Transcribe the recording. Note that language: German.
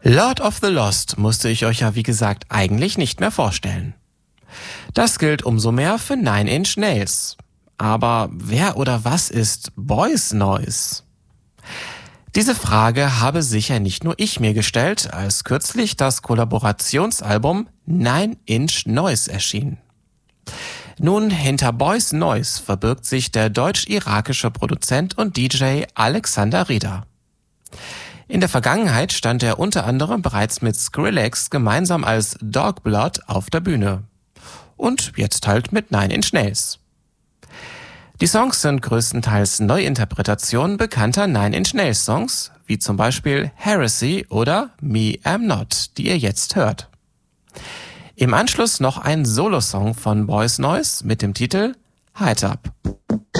Lord of the Lost musste ich euch ja wie gesagt eigentlich nicht mehr vorstellen. Das gilt umso mehr für Nine Inch Nails. Aber wer oder was ist Boys Noize? Diese Frage habe sicher nicht nur ich mir gestellt, als kürzlich das Kollaborationsalbum Nine Inch Noise erschien. Nun, hinter Boys Noize verbirgt sich der deutsch-irakische Produzent und DJ Alexander Rieder. In der Vergangenheit stand er unter anderem bereits mit Skrillex gemeinsam als Dogblood auf der Bühne. Und jetzt halt mit Nine Inch Nails. Die Songs sind größtenteils Neuinterpretationen bekannter Nine Inch Nails Songs, wie zum Beispiel Heresy oder Me Am Not, die ihr jetzt hört. Im Anschluss noch ein Solosong von Boys Noize mit dem Titel Height Up.